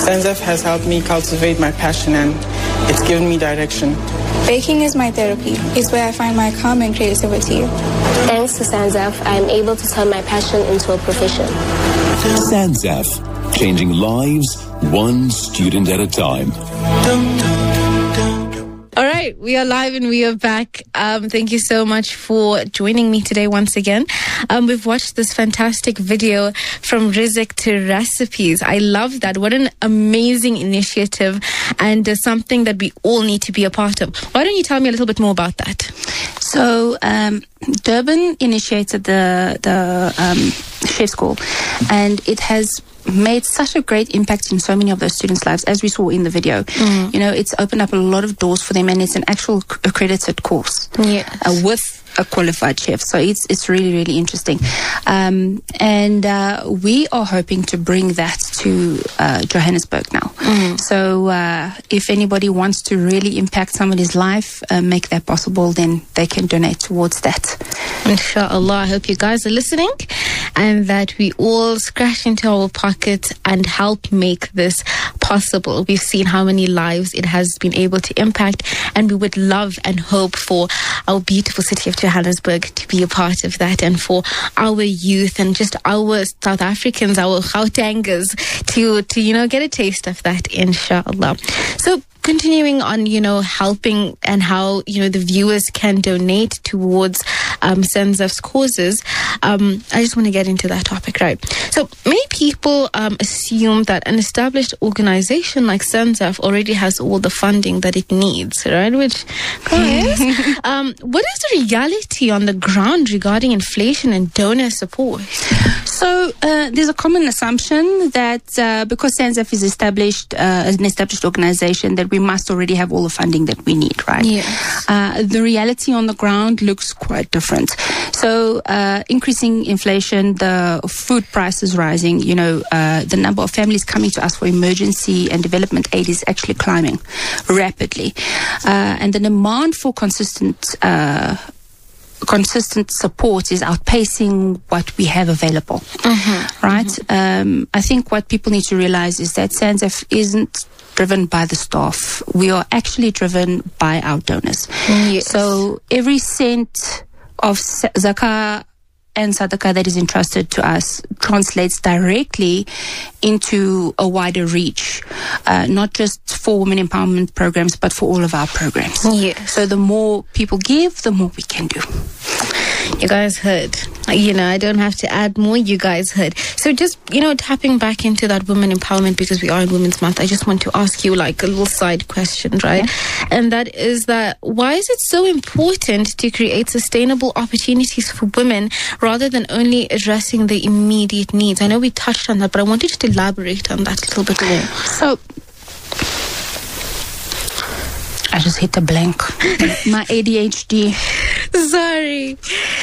SENZF has helped me cultivate my passion and it's given me direction. Baking is my therapy. It's where I find my calm and creativity. Thanks to SENZF, I am able to turn my passion into a profession. SENZF, changing lives one student at a time. All right, we are live and we are back. Thank you so much for joining me today once again. We've watched this fantastic video from Rizq to Recipes. I love that. What an amazing initiative and something that we all need to be a part of. Why don't you tell me a little bit more about that? So, Durban initiated the chef school, and it has made such a great impact in so many of those students' lives, as we saw in the video. You know, it's opened up a lot of doors for them, and it's an actual accredited course with a qualified chef. So it's really, really interesting. And we are hoping to bring that to Johannesburg now. So if anybody wants to really impact somebody's life, make that possible, then they can donate towards that. Inshallah. I hope you guys are listening and that we all scratch into our pockets and help make this possible. We've seen how many lives it has been able to impact, and we would love and hope for our beautiful city of Johannesburg to be a part of that, and for our youth and just our South Africans, our Gautengers to you know, get a taste of that, inshallah. So continuing on, you know, helping and how, you know, the viewers can donate towards SENZF's causes, I just want to get into that topic, right? So many people assume that an established organization like SENZF already has all the funding that it needs, right? Which, guys, what is the reality on the ground regarding inflation and donor support? So there's a common assumption that because SENZF is established, an established organization, that we must already have all the funding that we need, right? Yes. The reality on the ground looks quite different. So increasing inflation, the food prices rising, you know, the number of families coming to us for emergency and development aid is actually climbing rapidly. And the demand for consistent support is outpacing what we have available, right? I think what people need to realize is that SENZF isn't driven by the staff. We are actually driven by our donors. Yes. So every cent of zakah and sadaqah that is entrusted to us translates directly into a wider reach, not just for women empowerment programs, but for all of our programs. Yes. So the more people give, the more we can do. You guys heard. You know, I don't have to add more. You guys heard. So just, you know, tapping back into that women empowerment, because we are in Women's Month, I just want to ask you like a little side question, right? Yeah. And that is that, why is it so important to create sustainable opportunities for women rather than only addressing the immediate needs? I know we touched on that, but I wanted you to elaborate on that a little bit more. So I just hit a blank. My ADHD. Sorry.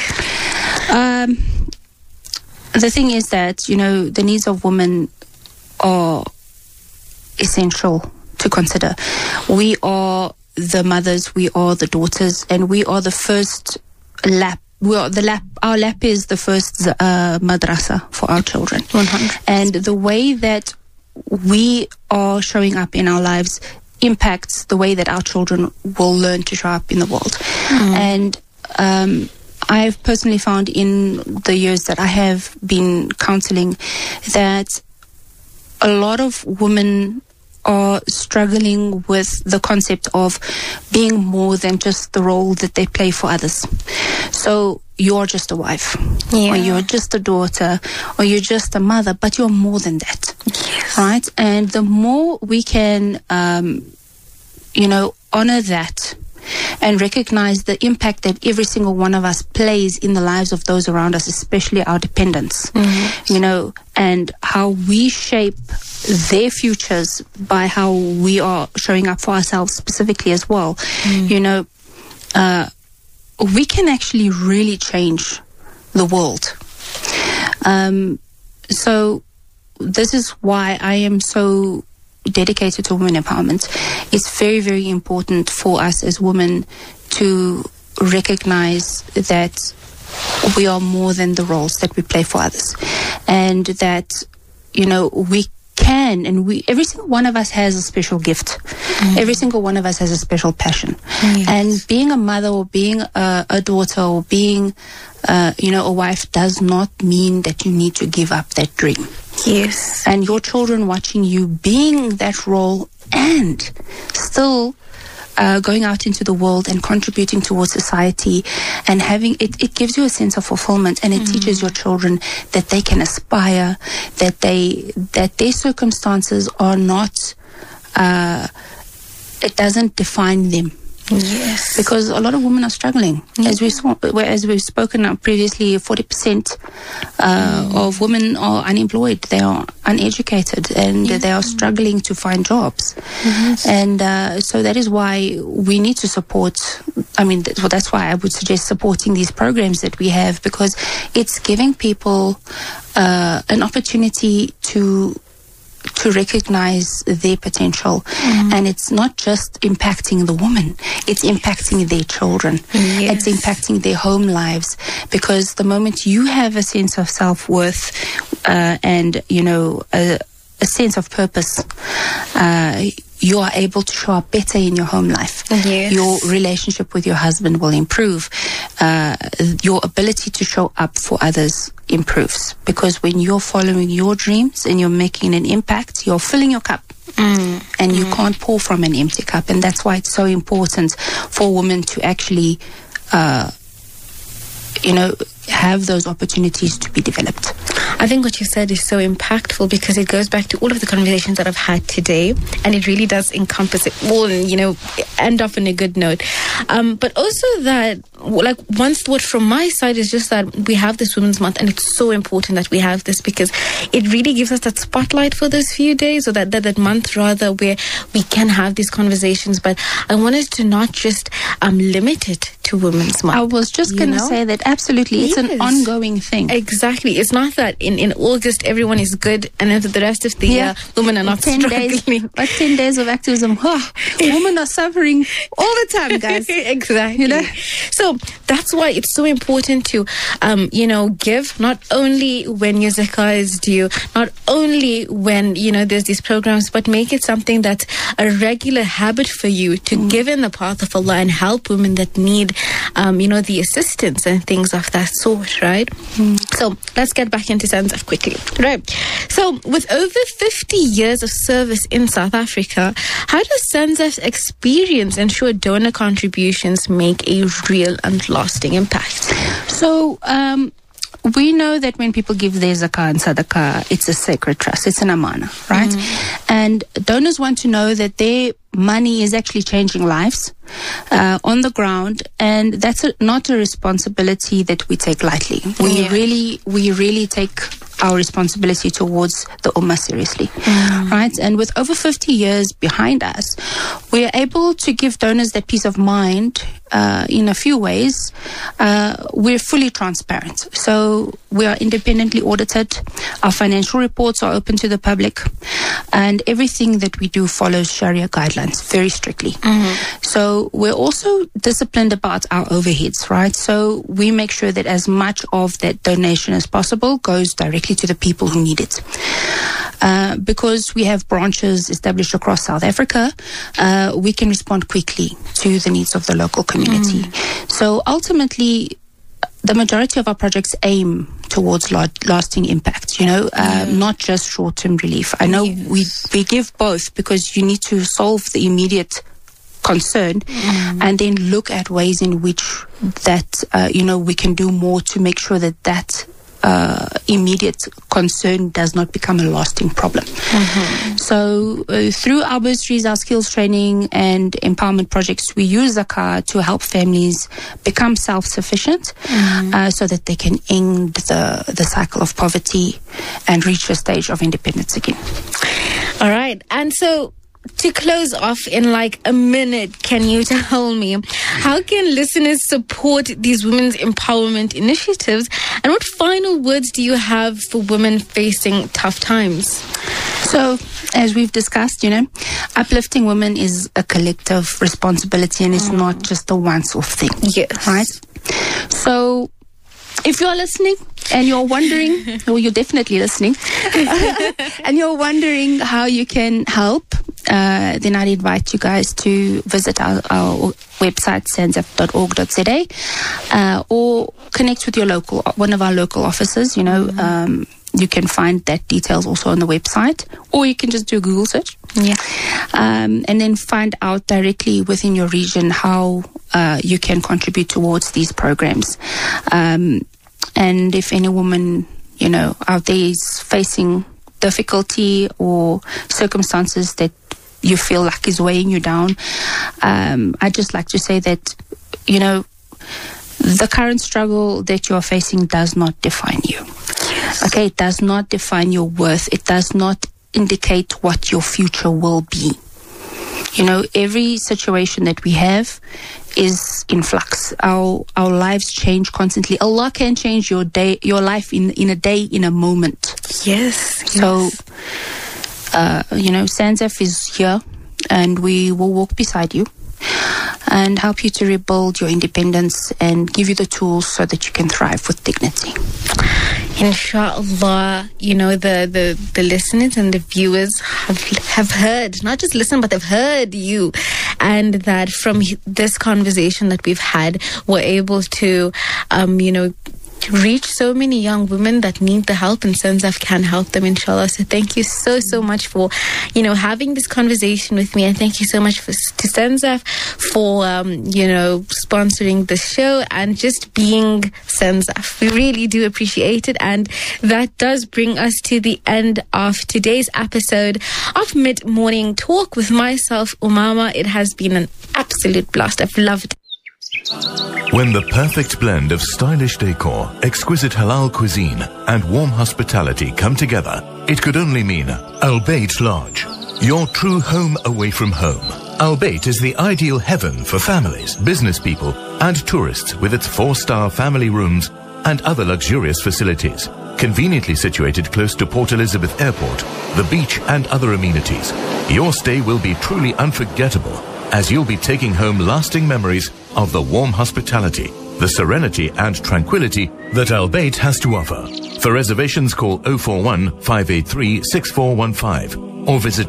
The thing is that, you know, the needs of women are essential to consider. We are the mothers, we are the daughters, and we are the first lap. Our lap is the first madrasa for our children. 100%. And the way that we are showing up in our lives impacts the way that our children will learn to show up in the world. And I've personally found in the years that I have been counseling that a lot of women are struggling with the concept of being more than just the role that they play for others. So you're just a wife, or you're just a daughter, or you're just a mother, but you're more than that. Yes. Right? And the more we can, you know, honor that and recognize the impact that every single one of us plays in the lives of those around us, especially our dependents, you know, and how we shape their futures by how we are showing up for ourselves specifically as well. You know, we can actually really change the world. So this is why I am so dedicated to women empowerment. It's very, very important for us as women to recognize that we are more than the roles that we play for others, and that, you know, we can, and every single one of us has a special gift. Every single one of us has a special passion. And being a mother or being a daughter or being, a wife does not mean that you need to give up that dream. Yes. And your children watching you being that role and still going out into the world and contributing towards society and having it gives you a sense of fulfillment, and it teaches your children that they can aspire, that their circumstances are not it doesn't define them. Yes. Because a lot of women are struggling. As we've spoken of previously, 40% of women are unemployed. They are uneducated, and they are struggling to find jobs. And so that is why we need to support. That's why I would suggest supporting these programs that we have, because it's giving people an opportunity to recognize their potential. And it's not just impacting the woman, it's impacting their children. It's impacting their home lives, because the moment you have a sense of self-worth and a sense of purpose, you are able to show up better in your home life. Your relationship with your husband will improve. Your ability to show up for others improves, because when you're following your dreams and you're making an impact, you're filling your cup. And you can't pour from an empty cup. And that's why it's so important for women to actually have those opportunities to be developed. I think what you said is so impactful, because it goes back to all of the conversations that I've had today, and it really does encompass it all and, end off on a good note. But also that, one thought from my side is just that we have this Women's Month, and it's so important that we have this, because it really gives us that spotlight for those few days, or that month rather, where we can have these conversations. But I wanted to not just limit it to Women's Month. I was just going to say that absolutely, it's an ongoing thing. Exactly. It's not that in August everyone is good, and then the rest of the year women are not 10 struggling. But 10 days of activism, women are suffering all the time, guys. Exactly. So that's why it's so important to, give, not only when your zakah is due, not only when, there's these programs, but make it something that's a regular habit for you to give in the path of Allah and help women that need, the assistance and things of that sort, right? So let's get back into SANZAF quickly. Right. So with over 50 years of service in South Africa, how does SANZAF's experience ensure donor contributions make a real and lasting impact? So, we know that when people give their zakah and sadaqah, it's a sacred trust. It's an amana, right? And donors want to know that their money is actually changing lives on the ground, and that's not a responsibility that we take lightly. We really take our responsibility towards the Ummah seriously, right? And with over 50 years behind us, we are able to give donors that peace of mind in a few ways. We're fully transparent. So we are independently audited. Our financial reports are open to the public, and everything that we do follows Sharia guidelines very strictly. So we're also disciplined about our overheads, right? So we make sure that as much of that donation as possible goes directly to the people who need it. Because we have branches established across South Africa, we can respond quickly to the needs of the local community. So ultimately, the majority of our projects aim towards lasting impact, not just short-term relief. I know we give both, because you need to solve the immediate concern and then look at ways in which that, we can do more to make sure that immediate concern does not become a lasting problem. So through our bursaries, our skills training and empowerment projects, we use zakah to help families become self-sufficient so that they can end the cycle of poverty and reach a stage of independence again. All right. And so to close off in like a minute, can you tell me how can listeners support these women's empowerment initiatives, and what final words do you have for women facing tough times? So, as we've discussed, uplifting women is a collective responsibility, and it's not just a once-off thing. Yes. Right? So, if you're listening and you're wondering, well, you're definitely listening, and you're wondering how you can help, then I'd invite you guys to visit our website, sanzaf.org.za, or connect with one of our local offices. You can find that details also on the website, or you can just do a Google search. Yeah. And then find out directly within your region how you can contribute towards these programs. And if any woman, out there is facing difficulty or circumstances that you feel like is weighing you down, I'd just like to say that, the current struggle that you're facing does not define you. Okay, it does not define your worth. It does not indicate what your future will be. Every situation that we have is in flux. Our lives change constantly. Allah can change your life in a day, in a moment. Yes. So, SANZAF is here, and we will walk beside you and help you to rebuild your independence and give you the tools so that you can thrive with dignity. Inshallah, the listeners and the viewers have heard, not just listened, but they've heard you. And that from this conversation that we've had, we're able to, reach so many young women that need the help, and SANZAF can help them, inshallah. So thank you so much for, having this conversation with me, and thank you so much to SANZAF for, sponsoring the show and just being SANZAF. We really do appreciate it, and that does bring us to the end of today's episode of Mid-Morning Talk with myself, Umama. It has been an absolute blast. I've loved it. When the perfect blend of stylish decor, exquisite halal cuisine, and warm hospitality come together, it could only mean Al Bayt Lodge, your true home away from home. Al Bayt is the ideal heaven for families, business people, and tourists, with its 4-star family rooms and other luxurious facilities. Conveniently situated close to Port Elizabeth Airport, the beach, and other amenities, your stay will be truly unforgettable, as you'll be taking home lasting memories of the warm hospitality, the serenity and tranquility that Al Bayt has to offer. For reservations, call 041 583 6415 or visit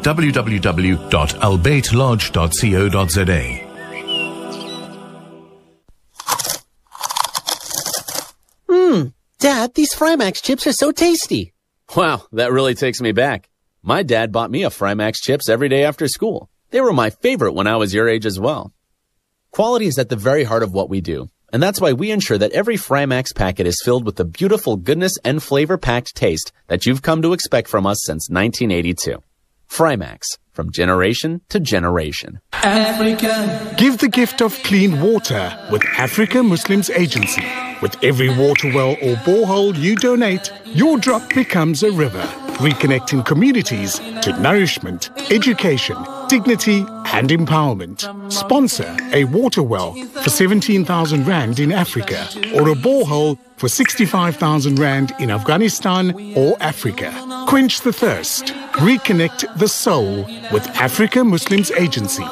www.albaytlodge.co.za. Dad, these Frymax chips are so tasty. Wow, that really takes me back. My dad bought me a Frymax chips every day after school. They were my favorite when I was your age as well. Quality is at the very heart of what we do, and that's why we ensure that every Frymax packet is filled with the beautiful goodness and flavor-packed taste that you've come to expect from us since 1982. Frymax, from generation to generation. Africa. Give the gift of clean water with Africa Muslims Agency. With every water well or borehole you donate, your drop becomes a river, reconnecting communities to nourishment, education, dignity and empowerment. Sponsor a water well for 17,000 Rand in Africa, or a borehole for 65,000 Rand in Afghanistan or Africa. Quench the thirst. Reconnect the soul with Africa Muslims Agency.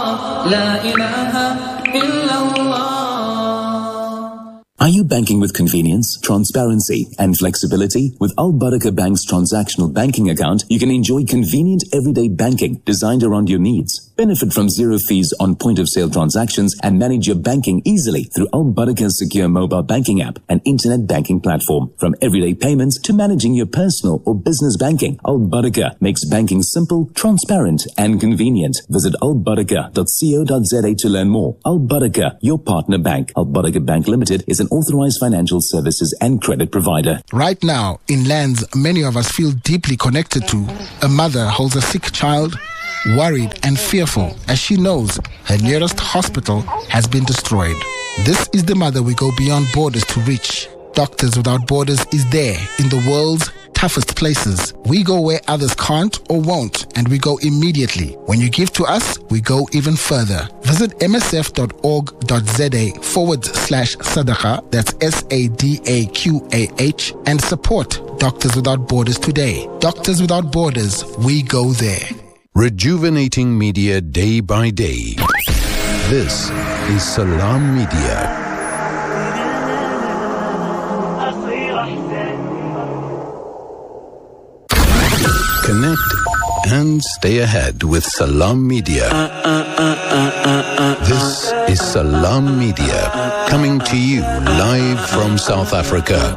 Are you banking with convenience, transparency, and flexibility? With Al Barakah Bank's transactional banking account, you can enjoy convenient everyday banking designed around your needs. Benefit from zero fees on point-of-sale transactions and manage your banking easily through Al Barakah's secure mobile banking app and internet banking platform. From everyday payments to managing your personal or business banking, Al Barakah makes banking simple, transparent, and convenient. Visit albarakah.co.za to learn more. Al Barakah, your partner bank. Al Barakah Bank Limited is an authorized financial services and credit provider. Right now, in lands many of us feel deeply connected to, a mother holds a sick child, worried and fearful as she knows her nearest hospital has been destroyed. This is the mother we go beyond borders to reach. Doctors Without Borders is there in the world's toughest places. We go where others can't or won't, and we go immediately. When you give to us, we go even further. Visit msf.org.za/sadaqah, that's SADAQAH, and support Doctors Without Borders today. Doctors Without Borders, we go there. Rejuvenating media day by day. This is Salam Media. connect and stay ahead with Salam Media. This is Salam Media, coming to you live from South Africa.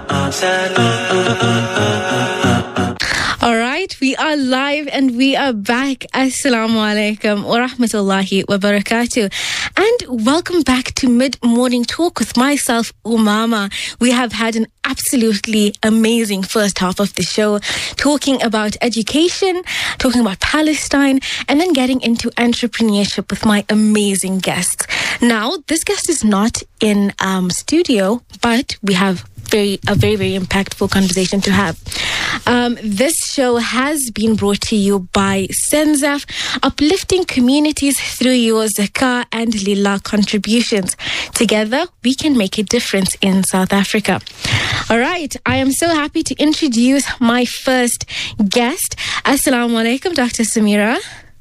All right, we are live and we are back. Assalamu alaikum wa rahmatullahi wa barakatuh. And welcome back to Mid-Morning Talk with myself, Umama. We have had an absolutely amazing first half of the show, talking about education, talking about Palestine, and then getting into entrepreneurship with my amazing guests. Now, this guest is not in studio, but we have a very, very impactful conversation to have. This show has been brought to you by Senzaf, uplifting communities through your Zakah and Lillah contributions. Together, we can make a difference in South Africa. All right, I am so happy to introduce my first guest. Assalamu alaikum, Dr. Samira.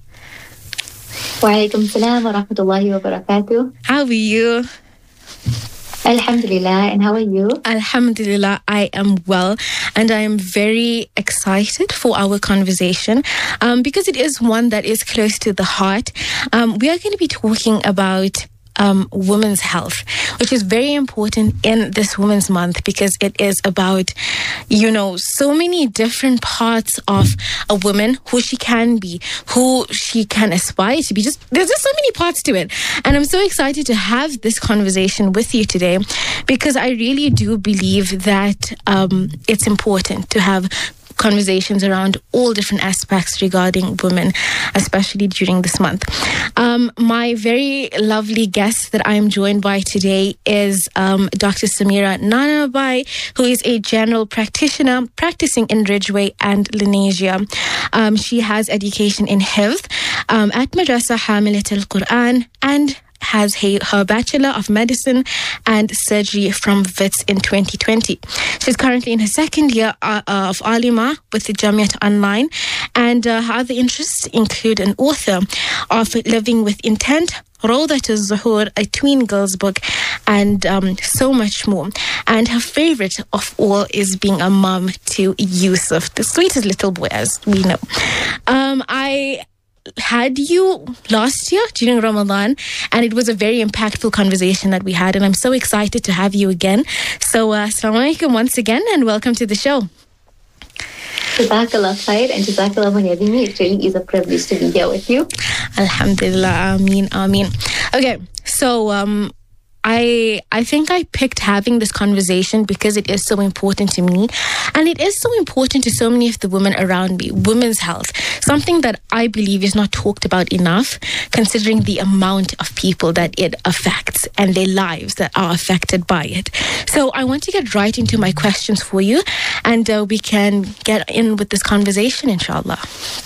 Wa alaikum salam wa rahmatullahi wa barakatuh. How are you? Alhamdulillah, and how are you? Alhamdulillah, I am well, and I am very excited for our conversation because it is one that is close to the heart. We are going to be talking about women's health, which is very important in this Women's Month because it is about, you know, so many different parts of a woman, who she can be, who she can aspire to be. There's just so many parts to it. And I'm so excited to have this conversation with you today because I really do believe that it's important to have conversations around all different aspects regarding women, especially during this month. My very lovely guest that I am joined by today is Dr. Samira Nanabai, who is a general practitioner practicing in Ridgeway and Lenasia. She has education in Hifz at Madrasa Hamilat al-Quran and has her Bachelor of Medicine and Surgery from WITS in 2020. She's currently in her second year of Alima with the Jamiat Online, and her other interests include an author of Living with Intent, Rawdat al-Zuhur, a tween girls book, and so much more. And her favorite of all is being a mom to Yusuf, the sweetest little boy, as we know. I had you last year during Ramadan, and it was a very impactful conversation that we had, and I'm so excited to have you again. So assalamu alaikum once again, and welcome to the show. Jazakallah khair, and Jazakallah for having me. It really is a privilege to be here with you. Alhamdulillah, Ameen. Okay, so I think I picked having this conversation because it is so important to me, and it is so important to so many of the women around me. Women's health, something that I believe is not talked about enough, considering the amount of people that it affects and their lives that are affected by it. So I want to get right into my questions for you, and we can get in with this conversation, inshallah.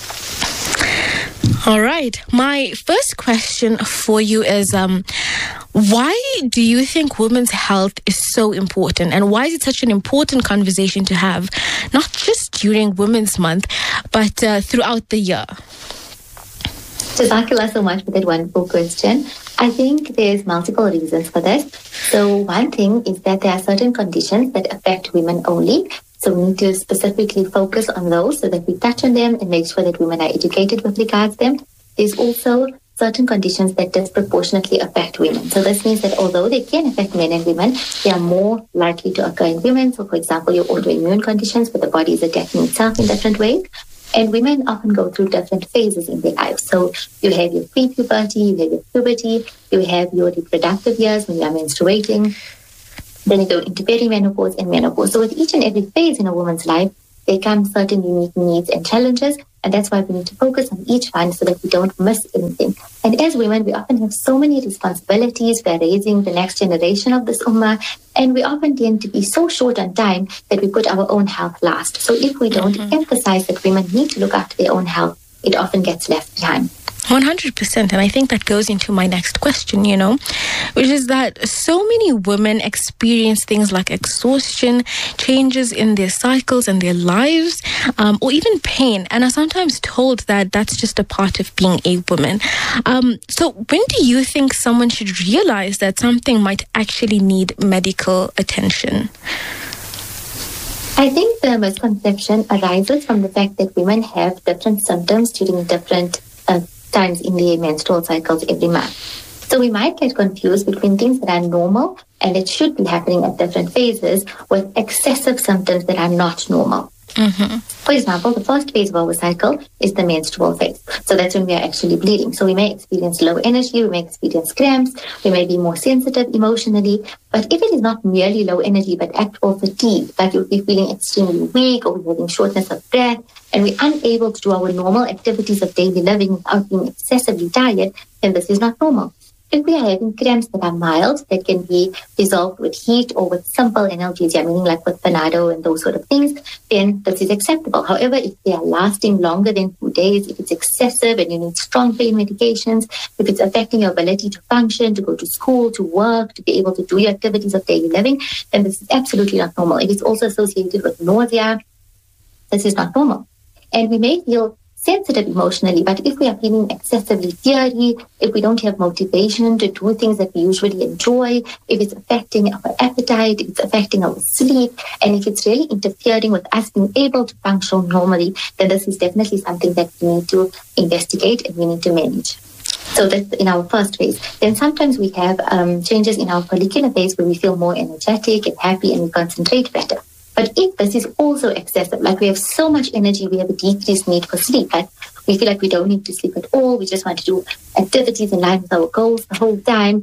All right. My first question for you is, why do you think women's health is so important, and why is it such an important conversation to have, not just during Women's Month, but throughout the year? Jazakallah so much for that wonderful question. I think there's multiple reasons for this. So one thing is that there are certain conditions that affect women only. So we need to specifically focus on those so that we touch on them and make sure that women are educated with regards to them. There's also certain conditions that disproportionately affect women. So this means that although they can affect men and women, they are more likely to occur in women. So for example, your autoimmune conditions where the body is attacking itself in different ways. And women often go through different phases in their lives. So you have your pre-puberty, you have your puberty, you have your reproductive years when you are menstruating. Then you go into perimenopause and menopause. So with each and every phase in a woman's life, there come certain unique needs and challenges. And that's why we need to focus on each one so that we don't miss anything. And as women, we often have so many responsibilities. We're raising the next generation of this ummah. And we often tend to be so short on time that we put our own health last. So if we don't emphasize that women need to look after their own health, it often gets left behind. 100%. And I think that goes into my next question, which is that so many women experience things like exhaustion, changes in their cycles and their lives, or even pain, and are sometimes told that that's just a part of being a woman. So when do you think someone should realize that something might actually need medical attention? I think the misconception arises from the fact that women have different symptoms during different times in their menstrual cycles every month. So we might get confused between things that are normal and it should be happening at different phases with excessive symptoms that are not normal. Mm-hmm. For example, the first phase of our cycle is the menstrual phase. So that's when we are actually bleeding. So we may experience low energy, we may experience cramps, we may be more sensitive emotionally. But if it is not merely low energy, but actual fatigue, like you'll be feeling extremely weak or we're having shortness of breath, and we're unable to do our normal activities of daily living without being excessively tired, then this is not normal. If we are having cramps that are mild, that can be resolved with heat or with simple analgesia, meaning like with Panado and those sort of things, then this is acceptable. However, if they are lasting longer than 2 days, if it's excessive and you need strong pain medications, if it's affecting your ability to function, to go to school, to work, to be able to do your activities of daily living, then this is absolutely not normal. If it's also associated with nausea, this is not normal. And we may feel sensitive emotionally, but if we are feeling excessively teary, if we don't have motivation to do things that we usually enjoy, if it's affecting our appetite, if it's affecting our sleep, and if it's really interfering with us being able to function normally, then this is definitely something that we need to investigate and we need to manage. So that's in our first phase. Then sometimes we have changes in our follicular phase where we feel more energetic and happy and we concentrate better. But if this is also excessive, like we have so much energy, we have a decreased need for sleep, like we feel like we don't need to sleep at all, we just want to do activities in line with our goals the whole time,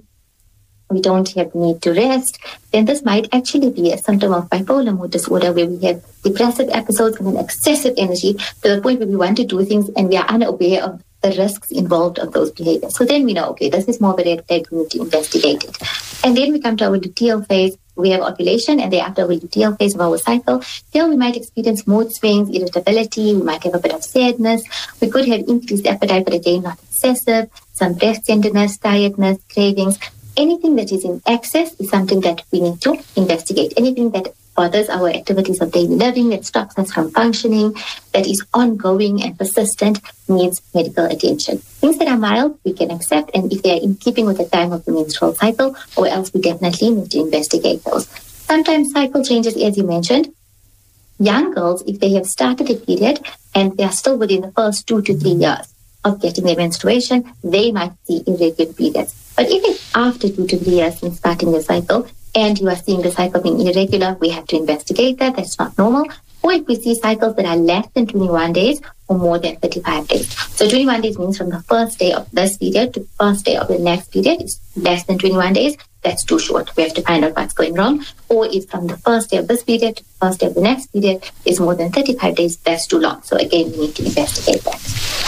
we don't have need to rest, then this might actually be a symptom of bipolar mood disorder where we have depressive episodes and an excessive energy to the point where we want to do things and we are unaware of the risks involved of those behaviors. So then we know, okay, this is more of a red flag, we need to investigate it. And then we come to our luteal phase. We have ovulation and thereafter our luteal phase of our cycle. Here we might experience mood swings, irritability, we might have a bit of sadness. We could have increased appetite, but again, not excessive, some breast tenderness, tiredness, cravings. Anything that is in excess is something that we need to investigate. Anything that bothers our activities of daily living, that stops us from functioning, that is ongoing and persistent, needs medical attention. Things that are mild, we can accept, and if they are in keeping with the time of the menstrual cycle, or else we definitely need to investigate those. Sometimes cycle changes, as you mentioned. Young girls, if they have started a period and they are still within the first 2 to 3 years of getting their menstruation, they might see irregular periods. But if it's after 2 to 3 years since starting the cycle, and you are seeing the cycle being irregular, we have to investigate that. That's not normal. Or if we see cycles that are less than 21 days or more than 35 days. So 21 days means from the first day of this period to the first day of the next period is less than 21 days. That's too short. We have to find out what's going wrong. Or if from the first day of this period to the first day of the next period is more than 35 days, that's too long. So again, we need to investigate that.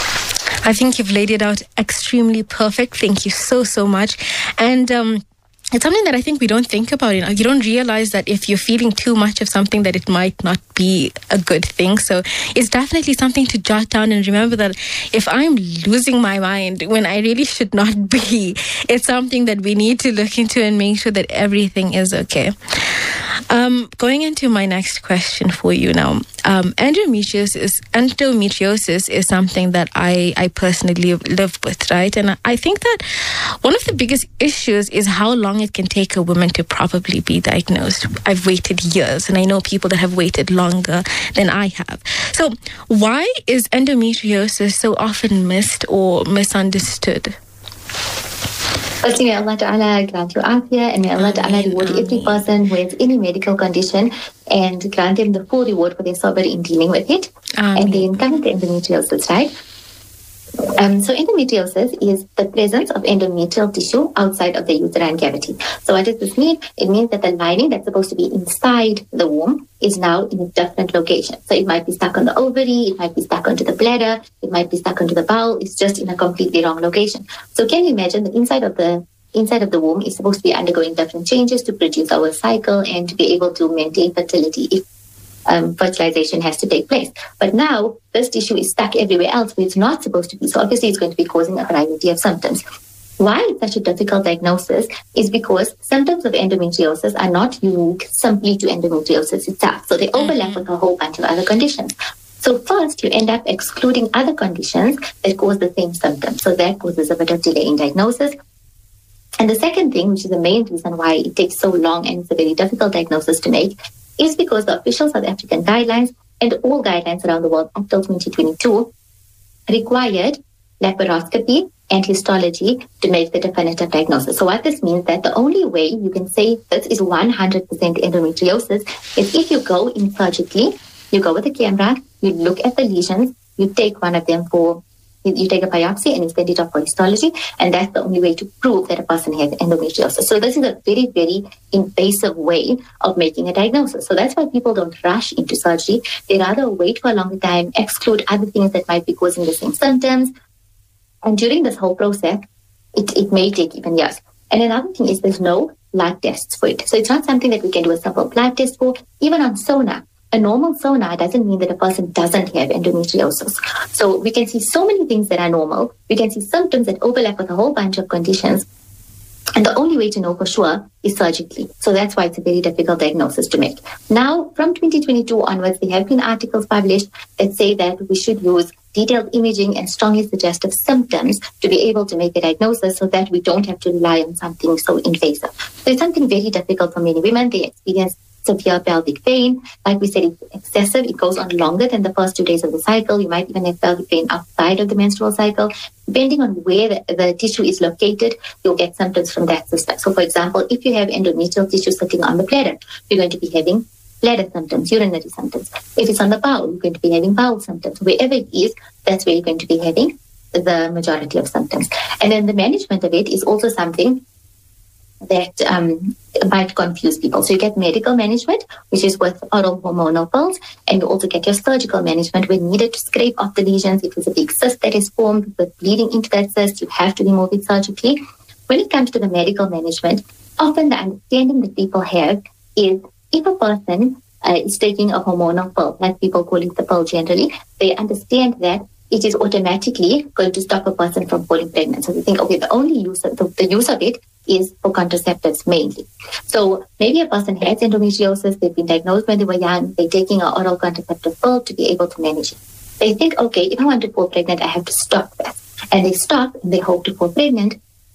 I think you've laid it out extremely perfect. Thank you so, so much. And it's something that I think we don't think about. You don't realize that if you're feeling too much of something that it might not be a good thing. So it's definitely something to jot down and remember that if I'm losing my mind when I really should not be, it's something that we need to look into and make sure that everything is okay. Going into my next question for you now. Endometriosis is something that I personally live with, right? And I think that one of the biggest issues is how long it can take a woman to probably be diagnosed. I've waited years, and I know people that have waited longer than I have. So why is endometriosis so often missed or misunderstood? Firstly, may Allah Ta'ala grant you afiyah, and may Allah Ta'ala reward every person who has any medical condition and grant them the full reward for their sabr in dealing with it. And then coming to endometriosis, right? So endometriosis is the presence of endometrial tissue outside of the uterine cavity. So what does this mean? It means that the lining that's supposed to be inside the womb is now in a different location. So it might be stuck on the ovary, it might be stuck onto the bladder, it might be stuck onto the bowel. It's just in a completely wrong location. So can you imagine the inside of the womb is supposed to be undergoing different changes to produce our cycle and to be able to maintain fertility if fertilization has to take place. But now this tissue is stuck everywhere else where it's not supposed to be. So obviously it's going to be causing a variety of symptoms. Why it's such a difficult diagnosis is because symptoms of endometriosis are not unique simply to endometriosis itself. So they overlap with a whole bunch of other conditions. So first, you end up excluding other conditions that cause the same symptoms. So that causes a bit of delay in diagnosis. And the second thing, which is the main reason why it takes so long and it's a very difficult diagnosis to make, is because the official South African guidelines and all guidelines around the world up till 2022 required laparoscopy and histology to make the definitive diagnosis. So what this means that the only way you can say this is 100% endometriosis is if you go in surgically, you go with a camera, you look at the lesions, you take one of them you take a biopsy and you send it off for histology, and that's the only way to prove that a person has endometriosis. So this is a very, very invasive way of making a diagnosis. So that's why people don't rush into surgery. They rather wait for a longer time, exclude other things that might be causing the same symptoms. And during this whole process, it may take even years. And another thing is there's no blood tests for it. So it's not something that we can do a simple blood test for. Even on sonar, a normal sonar doesn't mean that a person doesn't have endometriosis. So we can see so many things that are normal. We can see symptoms that overlap with a whole bunch of conditions. And the only way to know for sure is surgically. So that's why it's a very difficult diagnosis to make. Now, from 2022 onwards, there have been articles published that say that we should use detailed imaging and strongly suggestive symptoms to be able to make a diagnosis so that we don't have to rely on something so invasive. So it's something very difficult for many women. They experience severe pelvic pain. Like we said, it's excessive. It goes on longer than the first 2 days of the cycle. You might even have pelvic pain outside of the menstrual cycle. Depending on where the tissue is located, you'll get symptoms from that system. So, for example, if you have endometrial tissue sitting on the bladder, you're going to be having bladder symptoms, urinary symptoms. If it's on the bowel, you're going to be having bowel symptoms. Wherever it is, that's where you're going to be having the majority of symptoms. And then the management of it is also something that might confuse people. So you get medical management, which is with oral hormonal pills, and you also get your surgical management when needed to scrape off the lesions. If there's a big cyst that is formed with bleeding into that cyst, you have to remove it surgically. When it comes to the medical management, often the understanding that people have is if a person is taking a hormonal pill, like people call it the pill generally, they understand that it is automatically going to stop a person from falling pregnant. So they think, okay, the only use of the use of it is for contraceptives mainly. So maybe a person has endometriosis, they've been diagnosed when they were young, they're taking an oral contraceptive pill to be able to manage it. They think, okay, if I want to fall pregnant, I have to stop that. And they stop and they hope to fall pregnant.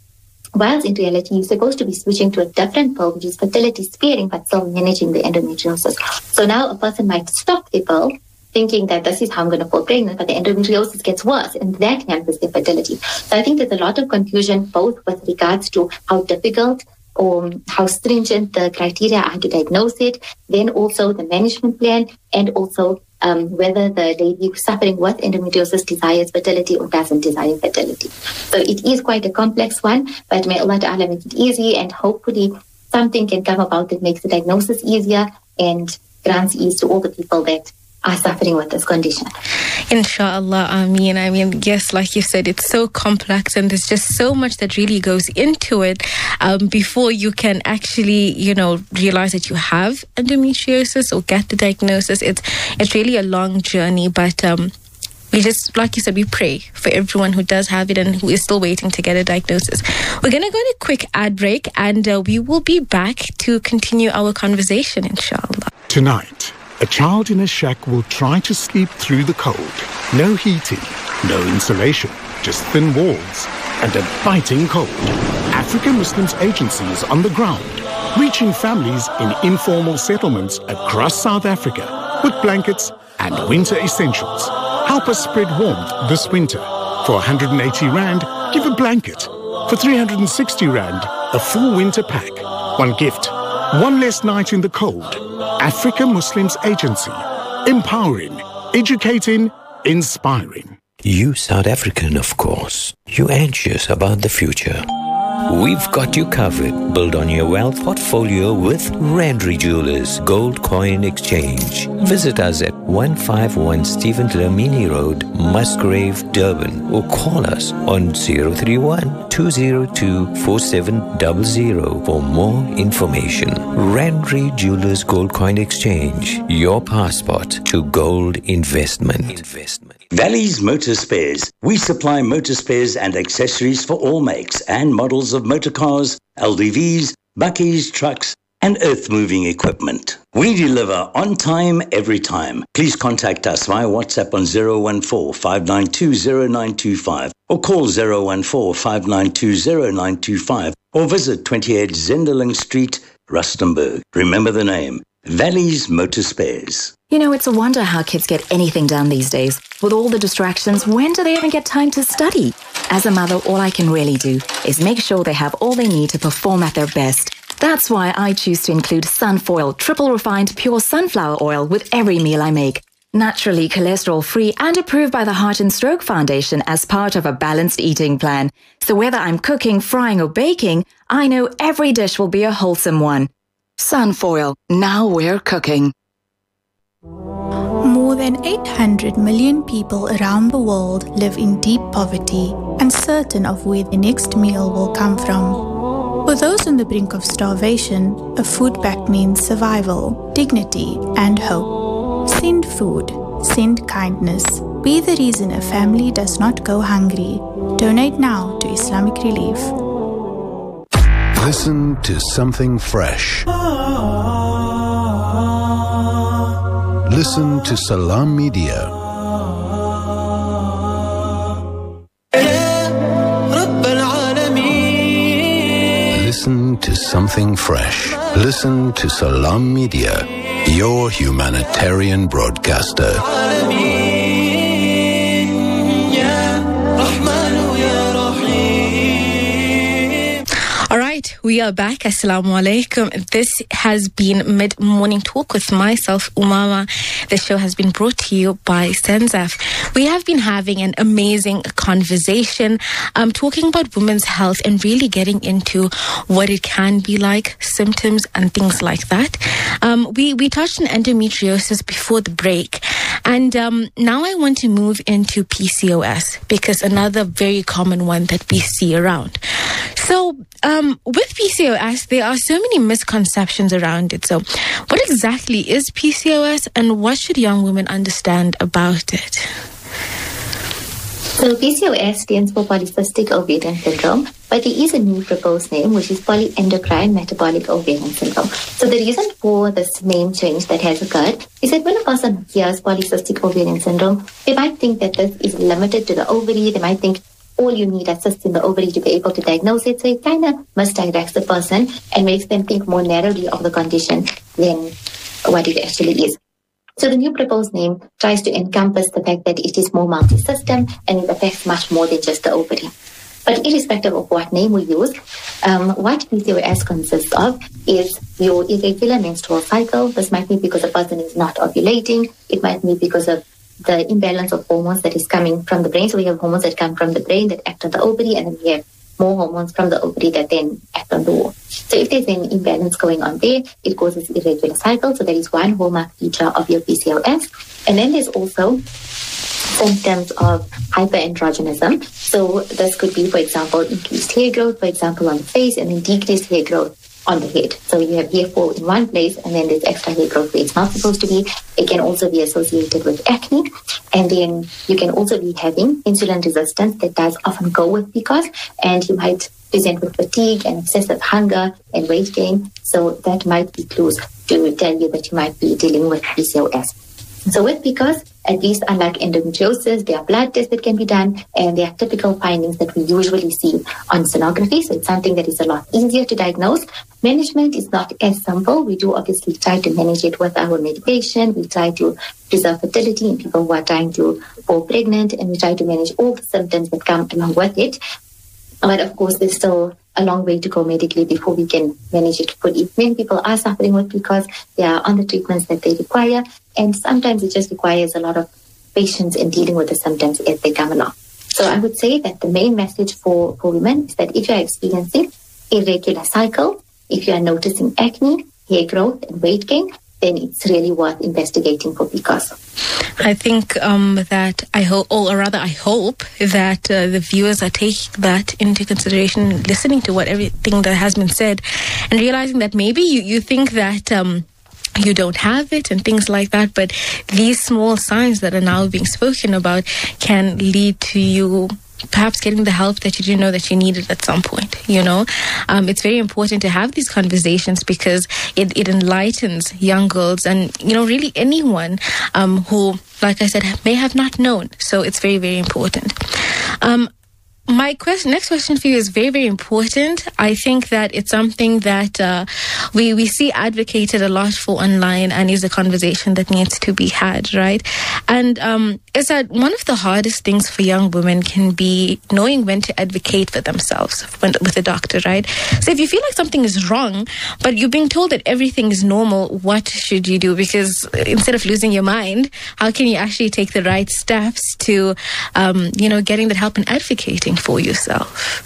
Whilst in reality, you're supposed to be switching to a different pill, which is fertility sparing, but still managing the endometriosis. So now a person might stop the pill, thinking that this is how I'm going to fall pregnant, but the endometriosis gets worse, and that hampers their fertility. So I think there's a lot of confusion, both with regards to how difficult or how stringent the criteria are to diagnose it, then also the management plan, and also whether the lady suffering with endometriosis desires fertility or doesn't desire fertility. So it is quite a complex one, but may Allah Ta'ala make it easy, and hopefully something can come about that makes the diagnosis easier and grants ease to all the people that are suffering with this condition. Inshallah, Ameen. I mean, yes, like you said, it's so complex and there's just so much that really goes into it before you can actually, realize that you have endometriosis or get the diagnosis. It's really a long journey, but we just, like you said, we pray for everyone who does have it and who is still waiting to get a diagnosis. We're going to go to a quick ad break and we will be back to continue our conversation, inshallah. Tonight, a child in a shack will try to sleep through the cold. No heating, no insulation, just thin walls and a biting cold. African Muslims Agency is on the ground, reaching families in informal settlements across South Africa with blankets and winter essentials. Help us spread warmth this winter. For 180 Rand, give a blanket. For 360 Rand, a full winter pack. One gift, one less night in the cold. African Muslims Agency. Empowering, educating, inspiring. You South African, of course. You anxious about the future. We've got you covered. Build on your wealth portfolio with Randry Jewelers Gold Coin Exchange. Visit us at 151 Stephen Dlamini Road, Musgrave, Durban, or call us on 031-202-4700 for more information. Randry Jewelers Gold Coin Exchange, your passport to gold investment. Valley's Motor Spares. We supply motor spares and accessories for all makes and models of motor cars, LDVs, bakkies, trucks, and earth-moving equipment. We deliver on time, every time. Please contact us via WhatsApp on 014-592-0925 or call 014-592-0925 or visit 28 Zenderling Street, Rustenburg. Remember the name, Valley's Motor Spares. You know, it's a wonder how kids get anything done these days. With all the distractions, when do they even get time to study? As a mother, all I can really do is make sure they have all they need to perform at their best. That's why I choose to include Sunfoil triple refined pure sunflower oil with every meal I make. Naturally cholesterol-free and approved by the Heart and Stroke Foundation as part of a balanced eating plan. So whether I'm cooking, frying or baking, I know every dish will be a wholesome one. Sunfoil, now we're cooking. More than 800 million people around the world live in deep poverty, uncertain of where the next meal will come from. For those on the brink of starvation, a food pact means survival, dignity and hope. Send food, send kindness. Be the reason a family does not go hungry. Donate now to Islamic Relief. Listen to something fresh. Listen to Salam Media. Listen to something fresh. Listen to Salam Media, your humanitarian broadcaster. All right, we are back. Assalamu alaikum. This has been Mid-Morning Talk with myself, Umama. The show has been brought to you by Senzaf. We have been having an amazing conversation, talking about women's health and really getting into what it can be like, symptoms and things like that. We touched on endometriosis before the break. And now I want to move into PCOS, because another very common one that we see around. So with PCOS, there are so many misconceptions around it. So what exactly is PCOS and what should young women understand about it? So PCOS stands for polycystic ovarian syndrome, but there is a new proposed name, which is polyendocrine metabolic ovarian syndrome. So the reason for this name change that has occurred is that when a person hears polycystic ovarian syndrome, they might think that this is limited to the ovary. They might think all you need is cysts in the ovary to be able to diagnose it. So it kind of misdirects the person and makes them think more narrowly of the condition than what it actually is. So the new proposed name tries to encompass the fact that it is more multi-system and it affects much more than just the ovary. But irrespective of what name we use, what PCOS consists of is your irregular menstrual cycle. This might be because a person is not ovulating. It might be because of the imbalance of hormones that is coming from the brain. So we have hormones that come from the brain that act on the ovary, and then we have more hormones from the ovary that then act on the wall. So if there's an imbalance going on there, it causes irregular cycle. So that is one hallmark feature of your PCOS. And then there's also symptoms of hyperandrogenism. So this could be, for example, increased hair growth, for example, on the face, and then decreased hair growth on the head. So you have hair fall in one place and then there's extra hair growth where it's not supposed to be. It can also be associated with acne. And then you can also be having insulin resistance that does often go with PCOS, and you might present with fatigue and excessive hunger and weight gain. So that might be clues to tell you that you might be dealing with PCOS. So with PCOS, at least unlike endometriosis, there are blood tests that can be done, and there are typical findings that we usually see on sonography. So it's something that is a lot easier to diagnose. Management is not as simple. We do obviously try to manage it with our medication. We try to preserve fertility in people who are trying to fall pregnant, and we try to manage all the symptoms that come along with it. But of course, there's still a long way to go medically before we can manage it fully. Many people are suffering with PCOS. They are on the treatments that they require, and sometimes it just requires a lot of patience in dealing with the symptoms as they come along. So I would say that the main message for women is that if you are experiencing irregular cycle, if you are noticing acne, hair growth, and weight gain, then it's really worth investigating for PCOS. I think that I hope that the viewers are taking that into consideration, listening to everything that has been said, and realizing that maybe you think that you don't have it and things like that, but these small signs that are now being spoken about can lead to you perhaps getting the help that you didn't know that you needed at some point. It's very important to have these conversations because it enlightens young girls and really anyone who, like I said, may have not known. So it's very, very important. my next question for you is very, very important. I think that it's something that we see advocated a lot for online, and is a conversation that needs to be had, right? And is that one of the hardest things for young women can be knowing when to advocate for themselves with a doctor, right? So if you feel like something is wrong, but you're being told that everything is normal, what should you do? Because instead of losing your mind, how can you actually take the right steps to, getting that help and advocating for yourself?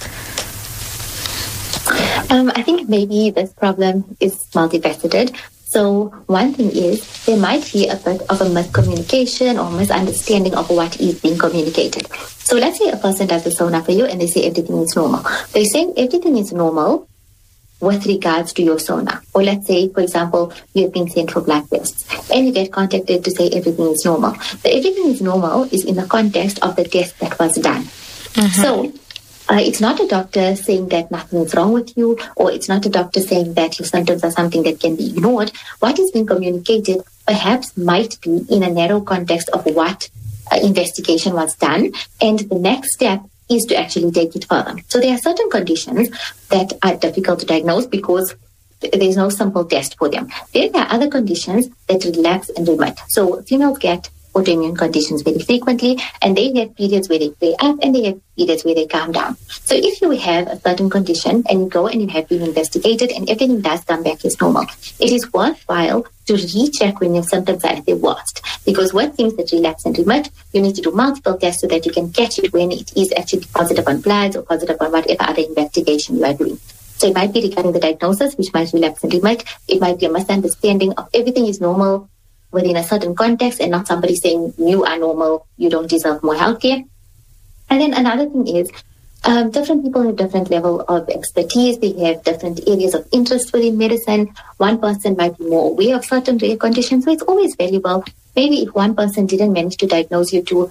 I think maybe this problem is multifaceted. So one thing is there might be a bit of a miscommunication or misunderstanding of what is being communicated. So let's say a person does a sonar for you and they say everything is normal. They're saying everything is normal with regards to your sonar. Or let's say, for example, you've been sent for blood tests and you get contacted to say everything is normal. The everything is normal is in the context of the test that was done. Mm-hmm. So it's not a doctor saying that nothing is wrong with you, or it's not a doctor saying that your symptoms are something that can be ignored. What is being communicated perhaps might be in a narrow context of what investigation was done, and the next step is to actually take it further. So there are certain conditions that are difficult to diagnose because there's no simple test for them. Then there are other conditions that relapse and remit. So females get autoimmune conditions very frequently, and they have periods where they play up and they have periods where they calm down. So if you have a certain condition and you go and you have been investigated and everything does come back as normal, it is worthwhile to recheck when your symptoms are at their worst. Because with things that relapse and remit, you need to do multiple tests so that you can catch it when it is actually positive on bloods or positive on whatever other investigation you are doing. So it might be regarding the diagnosis, which might relapse and remit. It might be a misunderstanding of everything is normal within a certain context and not somebody saying you are normal, you don't deserve more healthcare. And then another thing is different people have different level of expertise. They have different areas of interest within medicine. One person might be more aware of certain rare conditions, so it's always valuable. Maybe if one person didn't manage to diagnose you to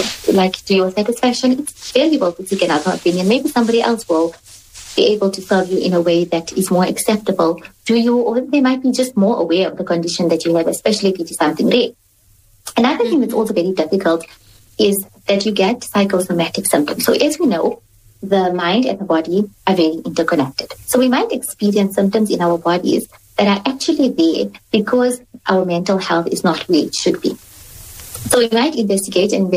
your satisfaction, it's valuable to seek another opinion. Maybe somebody else will be able to serve you in a way that is more acceptable to you, or they might be just more aware of the condition that you have, especially if it is something rare. Another thing that's also very difficult is that you get psychosomatic symptoms. So as we know, the mind and the body are very interconnected. So we might experience symptoms in our bodies that are actually there because our mental health is not where it should be. So we might investigate, and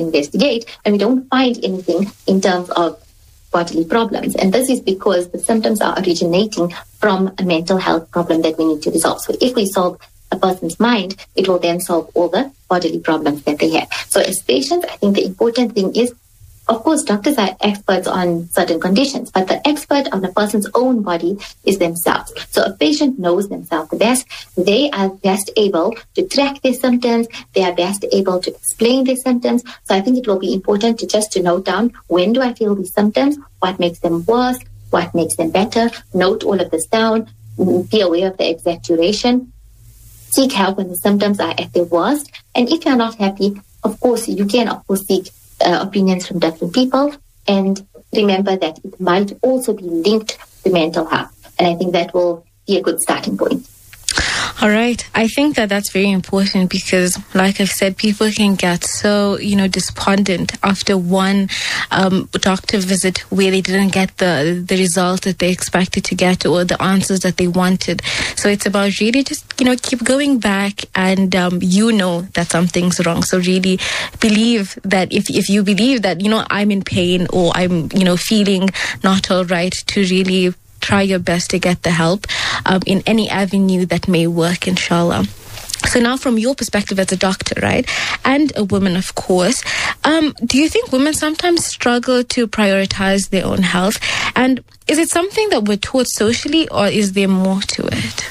we don't find anything in terms of bodily problems. And this is because the symptoms are originating from a mental health problem that we need to resolve. So if we solve a person's mind, it will then solve all the bodily problems that they have. So as patients, I think the important thing is, of course, doctors are experts on certain conditions, but the expert on a person's own body is themselves. So a patient knows themselves the best. They are best able to track their symptoms. They are best able to explain their symptoms. So I think it will be important to note down, when do I feel these symptoms? What makes them worse? What makes them better? Note all of this down. Be aware of the exact duration. Seek help when the symptoms are at their worst. And if you're not happy, of course, you can, seek opinions from different people, and remember that it might also be linked to mental health. And I think that will be a good starting point. All right. I think that that's very important because, like I've said, people can get so, despondent after one doctor visit where they didn't get the result that they expected to get or the answers that they wanted. So it's about really just, keep going back and that something's wrong. So really believe that if you believe that, I'm in pain or I'm, feeling not all right, to really try your best to get the help in any avenue that may work, inshallah. So now from your perspective as a doctor, right, and a woman, of course, do you think women sometimes struggle to prioritize their own health? And is it something that we're taught socially, or is there more to it?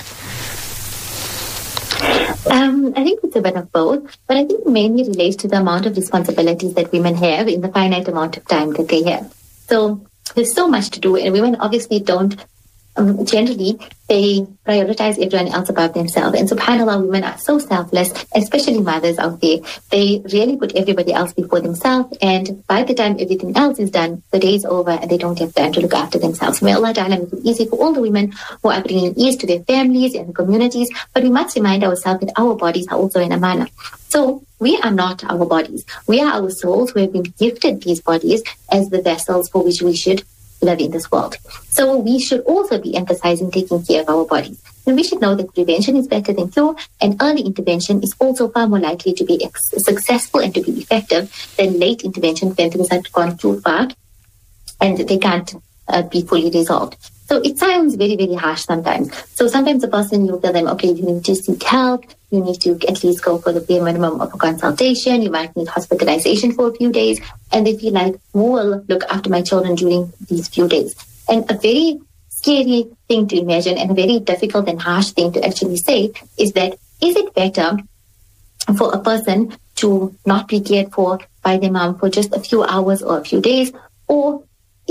I think it's a bit of both, but I think it mainly relates to the amount of responsibilities that women have in the finite amount of time that they have. So there's so much to do, and women obviously don't generally they prioritize everyone else above themselves. And subhanAllah, women are so selfless, especially mothers out there. They really put everybody else before themselves. And by the time everything else is done, the day is over and they don't have time to look after themselves. May Allah Ta'ala make it easy for all the women who are bringing ease to their families and communities. But we must remind ourselves that our bodies are also an amana. So we are not our bodies. We are our souls who have been gifted these bodies as the vessels for which we should live in this world. So we should also be emphasizing taking care of our bodies. And we should know that prevention is better than cure, and early intervention is also far more likely to be successful and to be effective than late intervention when things have gone too far and they can't be fully resolved. So it sounds very, very harsh sometimes. So sometimes a person, you tell them, okay, you need to seek help. You need to at least go for the bare minimum of a consultation. You might need hospitalization for a few days. And they feel like, who will look after my children during these few days? And a very scary thing to imagine and a very difficult and harsh thing to actually say is that, is it better for a person to not be cared for by their mom for just a few hours or a few days? Or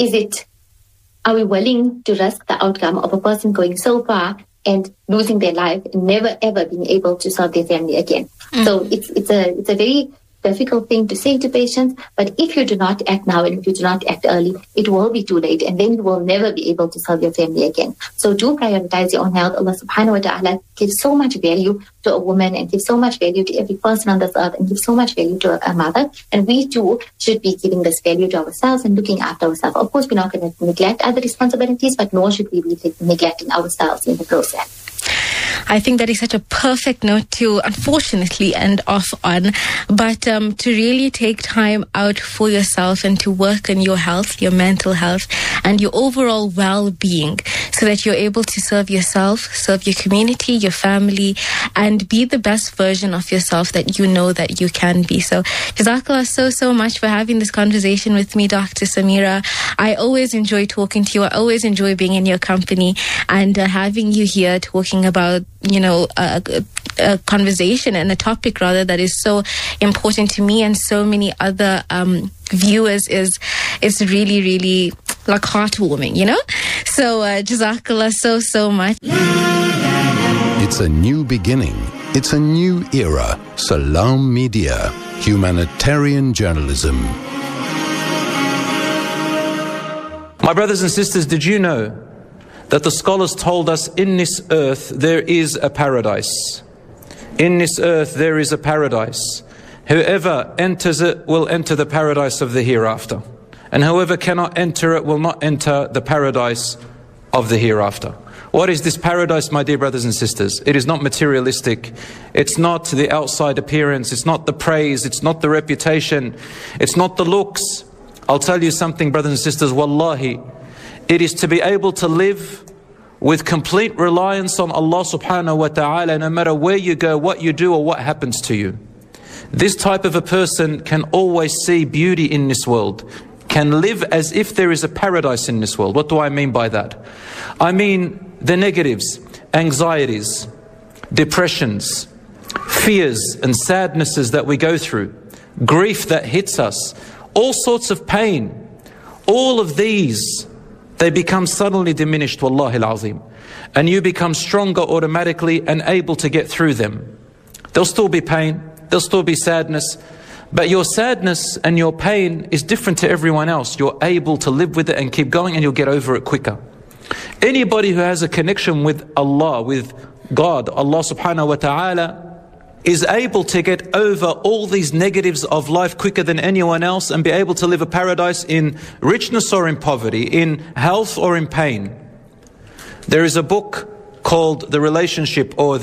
are we willing to risk the outcome of a person going so far and losing their life and never ever being able to serve their family again? So it's a very difficult thing to say to patients, but if you do not act now and if you do not act early, it will be too late and then you will never be able to serve your family again. So do prioritize your own health. Allah subhanahu wa ta'ala gives so much value to a woman and gives so much value to every person on this earth and gives so much value to a mother, and we too should be giving this value to ourselves and looking after ourselves. Of course, we're not going to neglect other responsibilities, but nor should we be neglecting ourselves in the process. I think that is such a perfect note to, unfortunately, end off on. But to really take time out for yourself and to work on your health, your mental health, and your overall well-being so that you're able to serve yourself, serve your community, your family, and be the best version of yourself that you know that you can be. So, Jazakallah so much for having this conversation with me, Dr. Samira. I always enjoy talking to you. I always enjoy being in your company and having you here talking about, a conversation and a topic rather that is so important to me and so many other viewers is really, really like heartwarming, So Jazakallah so much. It's a new beginning. It's a new era. Salam Media, humanitarian journalism. My brothers and sisters, did you know that the scholars told us in this earth there is a paradise? In this earth there is a paradise. Whoever enters it will enter the paradise of the hereafter. And whoever cannot enter it will not enter the paradise of the hereafter. What is this paradise, my dear brothers and sisters? It is not materialistic. It's not the outside appearance. It's not the praise. It's not the reputation. It's not the looks. I'll tell you something, brothers and sisters, wallahi. It is to be able to live with complete reliance on Allah subhanahu wa ta'ala no matter where you go, what you do or what happens to you. This type of a person can always see beauty in this world, can live as if there is a paradise in this world. What do I mean by that? I mean the negatives, anxieties, depressions, fears and sadnesses that we go through, grief that hits us, all sorts of pain, all of these, they become suddenly diminished, wallahi al-azim. And you become stronger automatically and able to get through them. There'll still be pain, there'll still be sadness, but your sadness and your pain is different to everyone else. You're able to live with it and keep going and you'll get over it quicker. Anybody who has a connection with Allah, with God, Allah subhanahu wa ta'ala, is able to get over all these negatives of life quicker than anyone else and be able to live a paradise in richness or in poverty, in health or in pain. There is a book called The Relationship, or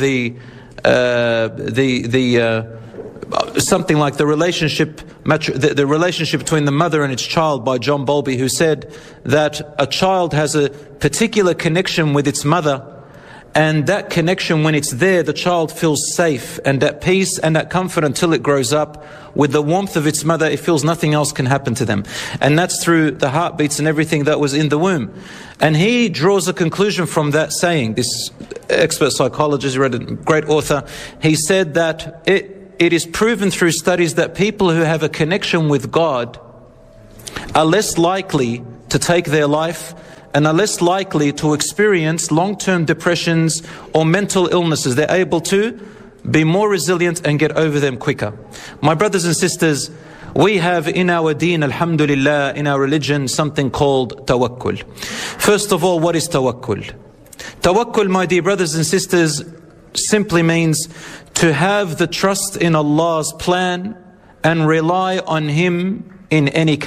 something like the relationship between the mother and its child by John Bowlby, who said that a child has a particular connection with its mother, and that connection, when it's there, the child feels safe and at peace and at comfort until it grows up. With the warmth of its mother, it feels nothing else can happen to them. And that's through the heartbeats and everything that was in the womb. And he draws a conclusion from that saying, this expert psychologist, he read a great author, he said that it is proven through studies that people who have a connection with God are less likely to take their life and are less likely to experience long-term depressions or mental illnesses. They're able to be more resilient and get over them quicker. My brothers and sisters, we have in our deen, alhamdulillah, in our religion, something called tawakkul. First of all, what is tawakkul? Tawakkul, my dear brothers and sisters, simply means to have the trust in Allah's plan and rely on Him in any case.